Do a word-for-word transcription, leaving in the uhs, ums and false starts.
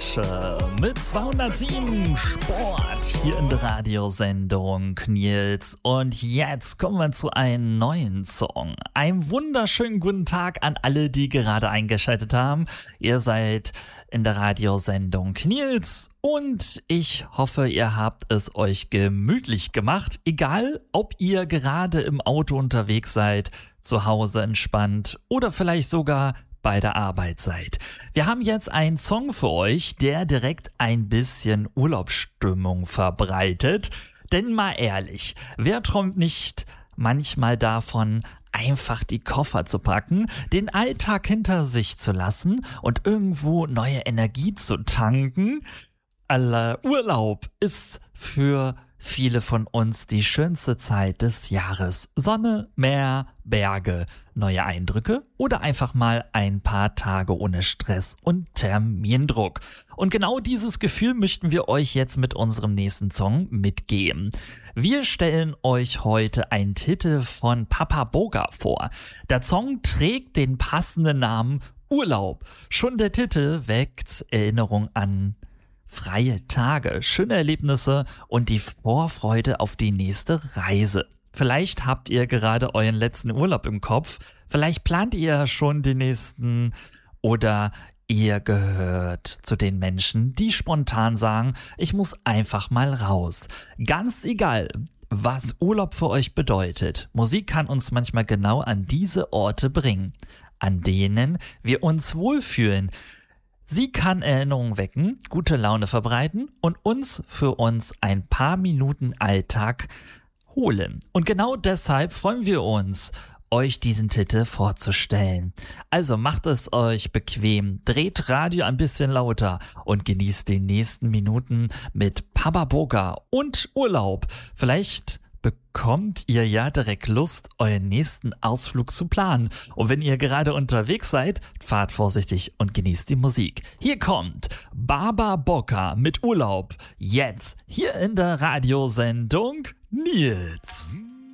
Porsche mit zweihundertsieben Sport hier in der Radiosendung Nils. Und jetzt kommen wir zu einem neuen Song. Einen wunderschönen guten Tag an alle, die gerade eingeschaltet haben. Ihr seid in der Radiosendung Nils und ich hoffe, ihr habt es euch gemütlich gemacht. Egal, ob ihr gerade im Auto unterwegs seid, zu Hause entspannt oder vielleicht sogar bei der Arbeit seid. Wir haben jetzt einen Song für euch, der direkt ein bisschen Urlaubsstimmung verbreitet. Denn mal ehrlich, wer träumt nicht manchmal davon, einfach die Koffer zu packen, den Alltag hinter sich zu lassen und irgendwo neue Energie zu tanken? Aller Urlaub ist für viele von uns die schönste Zeit des Jahres. Sonne, Meer, Berge, neue Eindrücke oder einfach mal ein paar Tage ohne Stress und Termindruck. Und genau dieses Gefühl möchten wir euch jetzt mit unserem nächsten Song mitgeben. Wir stellen euch heute einen Titel von Papa Boga vor. Der Song trägt den passenden Namen Urlaub. Schon der Titel weckt Erinnerung an freie Tage, schöne Erlebnisse und die Vorfreude auf die nächste Reise. Vielleicht habt ihr gerade euren letzten Urlaub im Kopf, vielleicht plant ihr schon den nächsten oder ihr gehört zu den Menschen, die spontan sagen, ich muss einfach mal raus. Ganz egal, was Urlaub für euch bedeutet. Musik kann uns manchmal genau an diese Orte bringen, an denen wir uns wohlfühlen. Sie kann Erinnerungen wecken, gute Laune verbreiten und uns für uns ein paar Minuten Alltag holen. Und genau deshalb freuen wir uns, euch diesen Titel vorzustellen. Also macht es euch bequem, dreht Radio ein bisschen lauter und genießt die nächsten Minuten mit Papa Boga und Urlaub. Vielleicht bekommt ihr ja direkt Lust, euren nächsten Ausflug zu planen. Und wenn ihr gerade unterwegs seid, fahrt vorsichtig und genießt die Musik. Hier kommt Papa Boga mit Urlaub. Jetzt hier in der Radiosendung Nils.